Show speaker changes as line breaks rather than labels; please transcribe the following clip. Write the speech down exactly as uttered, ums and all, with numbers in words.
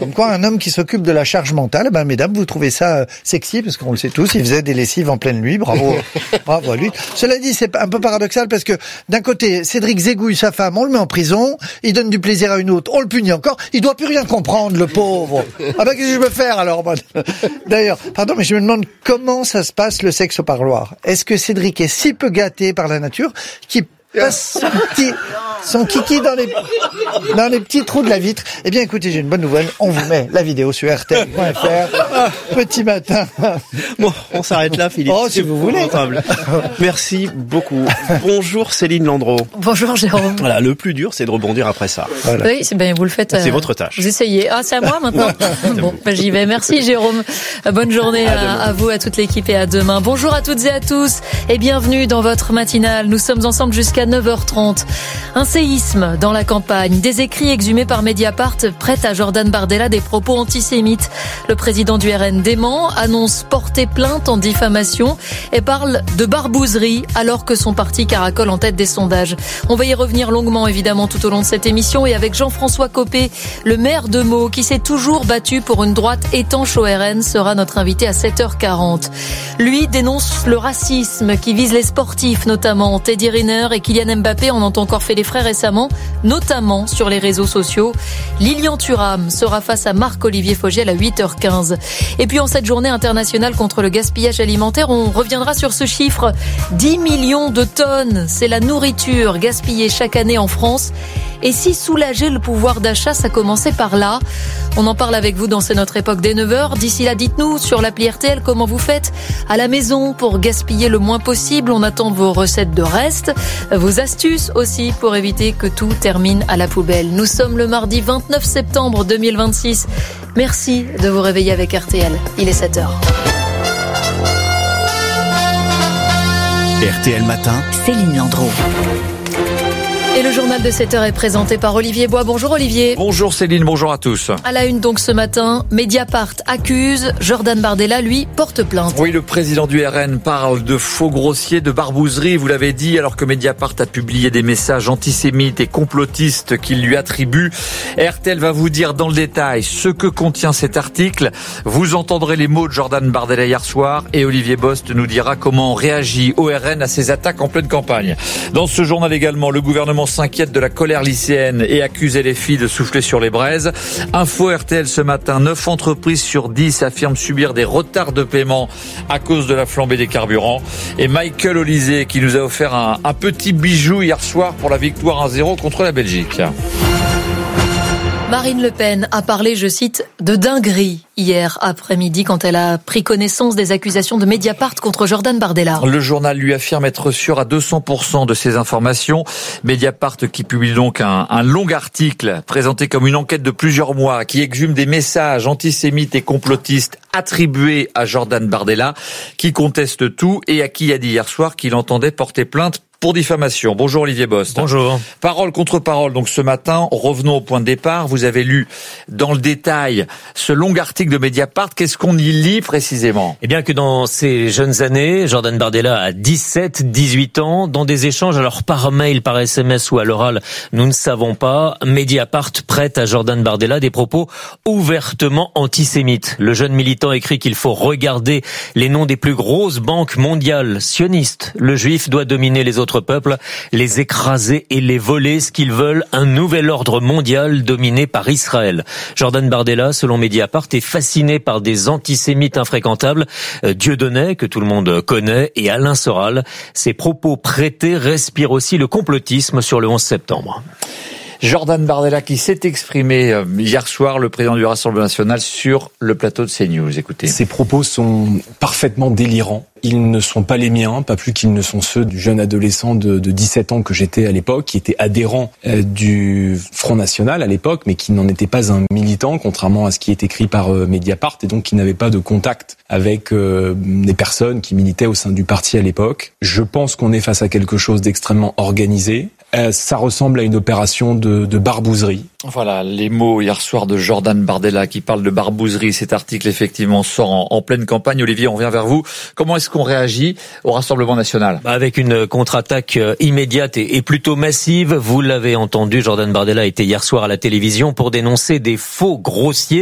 Comme quoi, un homme qui s'occupe de la charge mentale, ben, mesdames, vous trouvez ça sexy, parce qu'on le sait tous, il faisait des lessives en pleine nuit, bravo, bravo à lui. Cela dit, c'est un peu paradoxal, parce que, d'un côté, Cédric zégouille sa femme, on le met en prison, il donne du plaisir à une autre, on le punit encore, il doit plus rien comprendre, le pauvre. Ah ben, qu'est-ce que je veux faire, alors? D'ailleurs, pardon, mais je me demande comment ça se passe, le sexe au parloir. Est-ce que Cédric est si peu gâté par la nature, qu'il passe son petit, son kiki dans les, dans les petits trous de la vitre? Eh bien, écoutez, j'ai une bonne nouvelle. On vous met la vidéo sur R T L point F R. Petit matin.
Bon, on s'arrête là, Philippe.
Oh, si vous voulez.
Merci beaucoup. Bonjour Céline Landreau.
Bonjour Jérôme.
Voilà, le plus dur, c'est de rebondir après ça.
Voilà.
Oui, c'est bien, vous le faites.
C'est
euh,
votre tâche.
Vous essayez. Ah, c'est à moi maintenant. Bon, ben, j'y vais. Merci Jérôme. Bonne journée à, à vous, à toute l'équipe et à demain. Bonjour à toutes et à tous et bienvenue dans votre matinale. Nous sommes ensemble jusqu'à neuf heures trente. Un séisme dans la campagne. Des écrits exhumés par Mediapart prêtent à Jordan Bardella des propos antisémites. Le président du R N dément, annonce porter plainte en diffamation et parle de barbouzerie alors que son parti caracole en tête des sondages. On va y revenir longuement évidemment tout au long de cette émission et avec Jean-François Copé, le maire de Meaux qui s'est toujours battu pour une droite étanche au R N, sera notre invité à sept heures quarante. Lui dénonce le racisme qui vise les sportifs notamment. Teddy Riner et Kylian Mbappé en ont encore fait les frais récemment, notamment sur les réseaux sociaux. Lilian Thuram sera face à Marc-Olivier Fogiel à huit heures quinze. Et puis en cette journée internationale contre le gaspillage alimentaire, on reviendra sur ce chiffre. dix millions de tonnes, c'est la nourriture gaspillée chaque année en France. Et si soulager le pouvoir d'achat, ça commençait par là. On en parle avec vous dans C'est notre époque dès neuf heures. D'ici là, dites-nous sur l'appli R T L comment vous faites à la maison pour gaspiller le moins possible. On attend vos recettes de reste, vos astuces aussi pour éviter que tout termine à la poubelle. Nous sommes le mardi vingt-neuf septembre deux mille vingt-six. Merci de vous réveiller avec R T L. Il est sept heures.
R T L Matin,
Céline Landreau. Et le journal de sept heures est présenté par Olivier Bois. Bonjour Olivier.
Bonjour Céline, bonjour à tous.
À la une donc ce matin, Mediapart accuse, Jordan Bardella lui porte plainte.
Oui, le président du R N parle de faux grossiers, de barbouzerie, vous l'avez dit, alors que Mediapart a publié des messages antisémites et complotistes qu'il lui attribue. R T L va vous dire dans le détail ce que contient cet article. Vous entendrez les mots de Jordan Bardella hier soir et Olivier Bost nous dira comment on réagit au R N à ces attaques en pleine campagne. Dans ce journal également, le gouvernement s'inquiète de la colère lycéenne et accuse L F I de souffler sur les braises. Info R T L ce matin, neuf entreprises sur dix affirment subir des retards de paiement à cause de la flambée des carburants. Et Michael Olysée qui nous a offert un, un petit bijou hier soir pour la victoire un zéro contre la Belgique.
Marine Le Pen a parlé, je cite, de dinguerie hier après-midi quand elle a pris connaissance des accusations de Mediapart contre Jordan Bardella.
Le journal lui affirme être sûr à deux cents pour cent de ces informations. Mediapart qui publie donc un, un long article présenté comme une enquête de plusieurs mois qui exhume des messages antisémites et complotistes attribués à Jordan Bardella qui conteste tout et à qui a dit hier soir qu'il entendait porter plainte pour diffamation. Bonjour Olivier Bost.
Bonjour.
Parole contre parole. Donc ce matin, revenons au point de départ. Vous avez lu dans le détail ce long article de Mediapart. Qu'est-ce qu'on y lit précisément?
Eh bien que dans ces jeunes années, Jordan Bardella a dix-sept, dix-huit ans, dans des échanges alors par mail, par S M S ou à l'oral, nous ne savons pas, Mediapart prête à Jordan Bardella des propos ouvertement antisémites. Le jeune militant écrit qu'il faut regarder les noms des plus grosses banques mondiales sionistes. Le juif doit dominer les autres peuples, les écraser et les voler, ce qu'ils veulent, un nouvel ordre mondial dominé par Israël. Jordan Bardella, selon Mediapart, est fasciné par des antisémites infréquentables, Dieudonné, que tout le monde connaît, et Alain Soral. Ces propos prêtés respirent aussi le complotisme sur le onze septembre.
Jordan Bardella qui s'est exprimé hier soir, le président du Rassemblement national, sur le plateau de CNews. Écoutez.
Ces propos sont parfaitement délirants. Ils ne sont pas les miens, pas plus qu'ils ne sont ceux du jeune adolescent de, de dix-sept ans que j'étais à l'époque, qui était adhérent euh, du Front National à l'époque, mais qui n'en était pas un militant, contrairement à ce qui est écrit par euh, Mediapart, et donc qui n'avait pas de contact avec euh, des personnes qui militaient au sein du parti à l'époque. Je pense qu'on est face à quelque chose d'extrêmement organisé. Euh, ça ressemble à une opération de, de barbouzerie.
Voilà, les mots hier soir de Jordan Bardella qui parle de barbouzerie. Cet article, effectivement, sort en, en pleine campagne. Olivier, on revient vers vous. Comment est-ce qu'on réagit au Rassemblement national?
Bah avec une contre-attaque immédiate et, et plutôt massive. Vous l'avez entendu, Jordan Bardella était hier soir à la télévision pour dénoncer des faux grossiers